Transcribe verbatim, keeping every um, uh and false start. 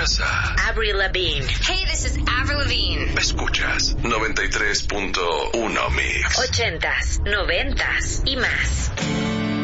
Escuchas a Avril Lavigne. Hey, this is Avril Lavigne. Escuchas noventa y tres punto uno Mix. Ochentas, noventas y más.